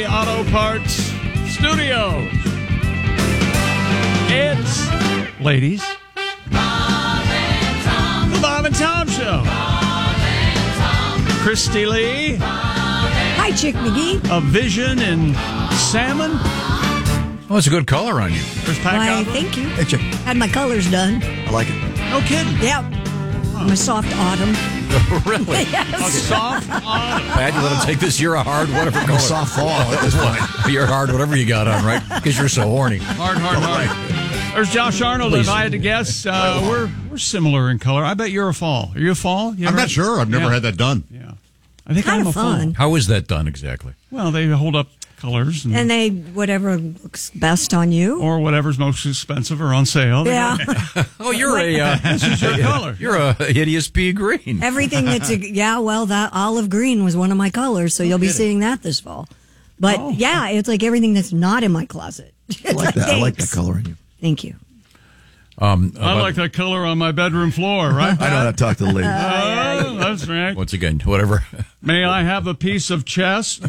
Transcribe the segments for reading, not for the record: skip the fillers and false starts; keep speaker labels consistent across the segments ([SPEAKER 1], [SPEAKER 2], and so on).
[SPEAKER 1] Auto Parts Studios. It's, ladies, the Bob and Tom Show. Christy Lee.
[SPEAKER 2] Hi, Chick McGee.
[SPEAKER 1] A Vision in salmon.
[SPEAKER 3] Oh, it's a good color on you.
[SPEAKER 1] Chris Pack.
[SPEAKER 2] Why, thank you.
[SPEAKER 4] Hey, Chick.
[SPEAKER 2] Had my colors done.
[SPEAKER 4] I like it.
[SPEAKER 1] No kidding.
[SPEAKER 2] Yep. I'm a soft autumn.
[SPEAKER 3] Really?
[SPEAKER 1] A
[SPEAKER 2] Yes.
[SPEAKER 1] soft autumn.
[SPEAKER 3] Pat, you let him take this. You're a hard whatever color.
[SPEAKER 4] Soft fall at this point.
[SPEAKER 3] You're hard whatever you got on, right? Because you're so horny.
[SPEAKER 1] Hard. There's Josh Arnold.
[SPEAKER 3] Please.
[SPEAKER 1] If I had to guess, we're similar in color. I bet you're a fall. Are you a fall?
[SPEAKER 5] I'm not sure. I've never had that done.
[SPEAKER 1] Yeah. I think
[SPEAKER 2] Kind
[SPEAKER 1] I'm
[SPEAKER 2] of
[SPEAKER 1] a fall.
[SPEAKER 2] fun.
[SPEAKER 3] How is that done exactly?
[SPEAKER 1] Well, they hold up colors
[SPEAKER 2] And they, whatever looks best on you.
[SPEAKER 1] or whatever's most expensive or on sale.
[SPEAKER 2] Yeah.
[SPEAKER 3] Oh, you're this is
[SPEAKER 1] your color.
[SPEAKER 3] You're a hideous pea green.
[SPEAKER 2] Everything that's, that olive green was one of my colors, so you'll be seeing that this fall. But it's like everything that's not in my closet.
[SPEAKER 4] I like that. I like that
[SPEAKER 2] Thanks.
[SPEAKER 4] color in you.
[SPEAKER 2] Thank you.
[SPEAKER 1] I like that color on my bedroom floor, right?
[SPEAKER 4] I know how to talk to the ladies.
[SPEAKER 1] Oh, that's right.
[SPEAKER 3] Once again, whatever.
[SPEAKER 1] May I have a piece of chest?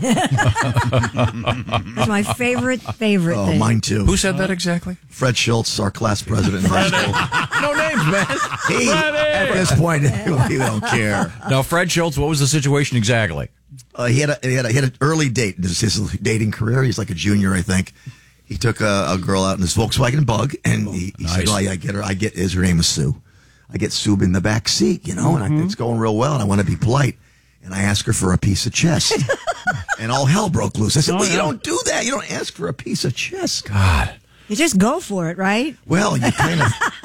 [SPEAKER 2] That's my favorite
[SPEAKER 4] Oh,
[SPEAKER 2] thing.
[SPEAKER 4] mine too.
[SPEAKER 3] Who said that exactly?
[SPEAKER 4] Fred Schultz, our class president in high school.
[SPEAKER 3] No names, man.
[SPEAKER 4] He, at this point, we don't care.
[SPEAKER 3] Now, Fred Schultz, what was the situation exactly?
[SPEAKER 4] He had an early date. This is his dating career. He's like a junior, I think. He took a girl out in his Volkswagen Bug, and he said, "Oh, I get her. Her name is Sue. I get Sue in the back seat, and it's going real well, and I want to be polite." And I asked her for a piece of chest, and all hell broke loose. I said, "Well, you don't do that. You don't ask for a piece of chest."
[SPEAKER 3] God.
[SPEAKER 2] You just go for it, right?
[SPEAKER 4] Well, you kind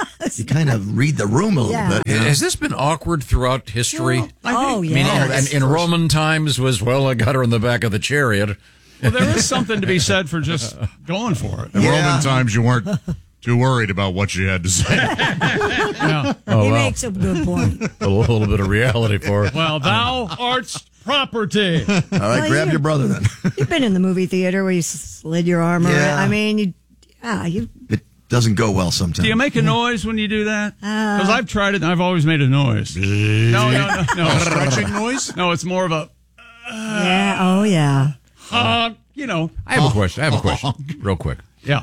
[SPEAKER 4] of read the room a little bit. You know?
[SPEAKER 3] Has this been awkward throughout history?
[SPEAKER 2] Oh,
[SPEAKER 3] I mean,
[SPEAKER 2] yeah.
[SPEAKER 3] in Roman times was, I got her in the back of the chariot.
[SPEAKER 1] Well, there is something to be said for just going for it.
[SPEAKER 5] In Roman times, you weren't too worried about what she had to say.
[SPEAKER 1] Yeah.
[SPEAKER 2] He makes a good point.
[SPEAKER 3] A little bit of reality for it.
[SPEAKER 1] Well, thou art property.
[SPEAKER 4] All right,
[SPEAKER 2] Well,
[SPEAKER 4] grab your brother then.
[SPEAKER 2] You've been in the movie theater where you slid your arm around.
[SPEAKER 4] Yeah.
[SPEAKER 2] I mean,
[SPEAKER 4] It doesn't go well sometimes.
[SPEAKER 1] Do you make a noise when you do that? Because I've tried it and I've always made a noise. No.
[SPEAKER 5] Stretching noise?
[SPEAKER 1] No, it's more of a,
[SPEAKER 2] yeah, oh, yeah.
[SPEAKER 3] I have a question, real quick.
[SPEAKER 1] yeah.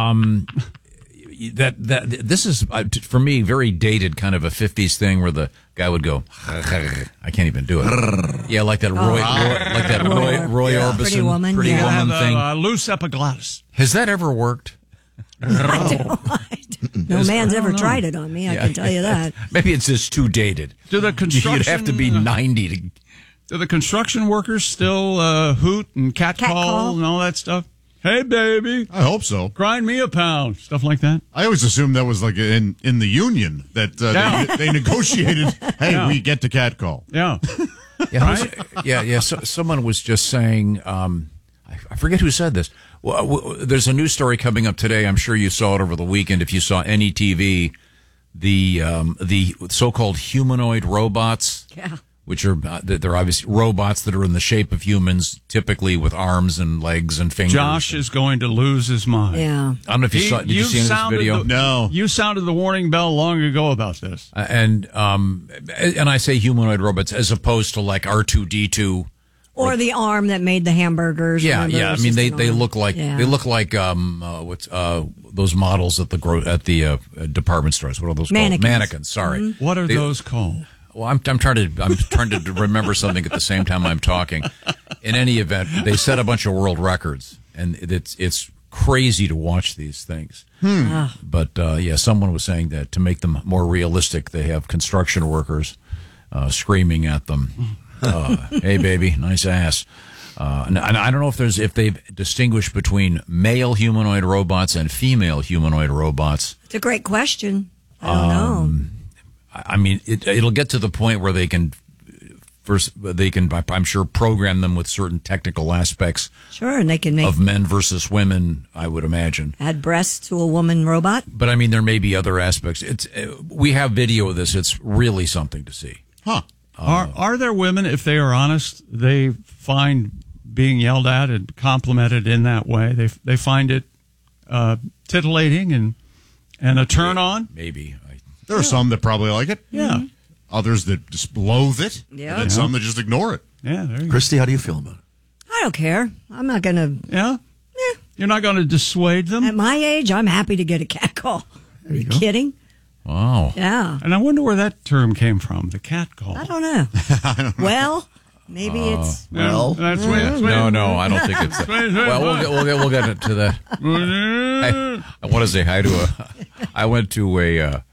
[SPEAKER 3] That this is for me very dated, kind of a 50s thing where the guy would go. I can't even do it. Yeah, like that Roy Orbison
[SPEAKER 2] Pretty Woman,
[SPEAKER 3] Pretty
[SPEAKER 2] yeah.
[SPEAKER 3] Woman
[SPEAKER 1] Have
[SPEAKER 3] thing.
[SPEAKER 1] a loose epiglottis.
[SPEAKER 3] Has that ever worked?
[SPEAKER 2] No man's ever tried it on me, I can tell you that.
[SPEAKER 3] Maybe it's just too dated.
[SPEAKER 1] Do the construction?
[SPEAKER 3] You'd have to be 90 to.
[SPEAKER 1] Do the construction workers still hoot and cat call and all that stuff? Hey, baby,
[SPEAKER 5] I hope so.
[SPEAKER 1] grind me a pound, stuff like that.
[SPEAKER 5] I always assumed that was like in the union that they negotiated, hey, we get to catcall.
[SPEAKER 1] Yeah.
[SPEAKER 3] So, someone was just saying, I forget who said this. Well, there's a news story coming up today. I'm sure you saw it over the weekend. If you saw any TV, the so-called humanoid robots, which are they're obviously robots that are in the shape of humans, typically with arms and legs and fingers.
[SPEAKER 1] Josh is going to lose his mind.
[SPEAKER 2] Yeah.
[SPEAKER 3] I don't know if you saw. Did you see this video?
[SPEAKER 5] No.
[SPEAKER 1] You sounded the warning bell long ago about this.
[SPEAKER 3] And I say humanoid robots as opposed to like R2D2.
[SPEAKER 2] Or the arm that made the hamburgers.
[SPEAKER 3] Yeah.
[SPEAKER 2] remember?
[SPEAKER 3] I
[SPEAKER 2] It was
[SPEAKER 3] mean,
[SPEAKER 2] just
[SPEAKER 3] they
[SPEAKER 2] an arm.
[SPEAKER 3] look like what's those models at the department stores. What are those
[SPEAKER 2] Mannequins.
[SPEAKER 3] called? Mannequins. Sorry.
[SPEAKER 1] What are those called?
[SPEAKER 3] Well, I'm trying to remember something at the same time I'm talking. In any event, they set a bunch of world records, and it's crazy to watch these things. But someone was saying that to make them more realistic, they have construction workers screaming at them, "Hey, baby, nice ass." And I don't know if they've distinguished between male humanoid robots and female humanoid robots.
[SPEAKER 2] It's a great question. I don't know.
[SPEAKER 3] I mean, it'll get to the point where they can, I'm sure, program them with certain technical aspects.
[SPEAKER 2] Sure, and they can make
[SPEAKER 3] of men versus women, I would imagine.
[SPEAKER 2] add breasts to a woman robot.
[SPEAKER 3] But I mean, there may be other aspects. We have video of this. It's really something to see.
[SPEAKER 5] Huh.
[SPEAKER 1] Are there women, if they are honest, they find being yelled at and complimented in that way? They find it titillating and a turn on?
[SPEAKER 3] Maybe.
[SPEAKER 5] There are some that probably like it.
[SPEAKER 1] Yeah.
[SPEAKER 5] Others that just loathe it.
[SPEAKER 2] Yeah.
[SPEAKER 5] And then some that just ignore it.
[SPEAKER 1] Yeah, there you go.
[SPEAKER 4] Christy, how do you feel about it?
[SPEAKER 2] I don't care. I'm not going to.
[SPEAKER 1] Yeah? You're not going to dissuade them?
[SPEAKER 2] At my age, I'm happy to get a cat call. Are you kidding?
[SPEAKER 3] Wow.
[SPEAKER 2] Yeah.
[SPEAKER 1] And I wonder where that term came from, the cat call.
[SPEAKER 2] I don't know. Well, maybe it's.
[SPEAKER 4] Well,
[SPEAKER 1] That's
[SPEAKER 3] No, I don't think it's. Well, we'll get to that. I want to say hi to I went to a.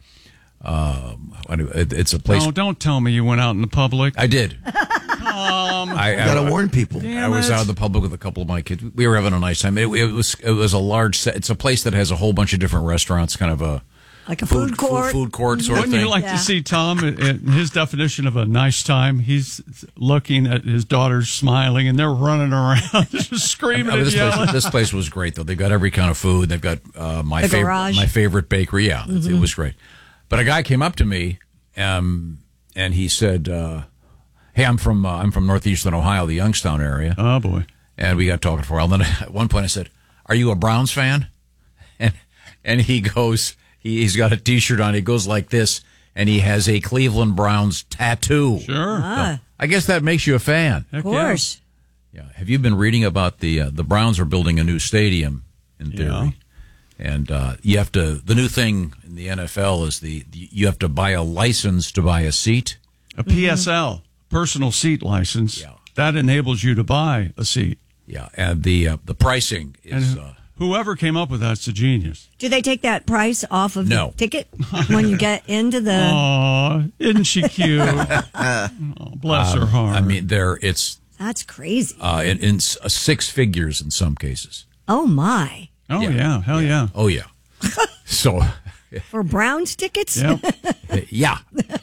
[SPEAKER 3] It's a place.
[SPEAKER 1] Oh, don't tell me you went out in the public.
[SPEAKER 3] I did.
[SPEAKER 4] I got to warn people.
[SPEAKER 3] I was out in the public with a couple of my kids. We were having a nice time. It was a large set. It's a place that has a whole bunch of different restaurants, kind of a
[SPEAKER 2] like a food court.
[SPEAKER 3] Food court sort of
[SPEAKER 1] Wouldn't
[SPEAKER 3] thing.
[SPEAKER 1] you like to see Tom in his definition of a nice time? He's looking at his daughters smiling, and they're running around, just screaming and yelling.
[SPEAKER 3] This place was great, though. They've got every kind of food. They've got my favorite bakery. Yeah, it was great. But a guy came up to me, and he said, "Hey, I'm from northeastern Ohio, the Youngstown area."
[SPEAKER 1] Oh boy!
[SPEAKER 3] And we got talking for a while. Then at one point, I said, "Are you a Browns fan?" And he goes, he's got a T-shirt on. He goes like this, and he has a Cleveland Browns tattoo.
[SPEAKER 1] Sure.
[SPEAKER 2] Ah.
[SPEAKER 3] I guess that makes you a fan.
[SPEAKER 2] Of course.
[SPEAKER 3] Yeah. Have you been reading about the Browns are building a new stadium in theory?
[SPEAKER 1] Yeah.
[SPEAKER 3] And you have to. The new thing in the NFL is you have to buy a license to buy a seat.
[SPEAKER 1] A PSL, personal seat license.
[SPEAKER 3] Yeah.
[SPEAKER 1] That enables you to buy a seat.
[SPEAKER 3] Yeah, and the pricing is.
[SPEAKER 1] And whoever came up with that's a genius.
[SPEAKER 2] Do they take that price off of the ticket when you get into the?
[SPEAKER 1] Oh, isn't she cute? Bless her heart.
[SPEAKER 3] I mean,
[SPEAKER 2] That's crazy.
[SPEAKER 3] in six figures in some cases.
[SPEAKER 2] Oh my!
[SPEAKER 1] Oh yeah, hell yeah.
[SPEAKER 3] Oh yeah. So
[SPEAKER 2] For Browns tickets?
[SPEAKER 1] Yep.
[SPEAKER 3] yeah.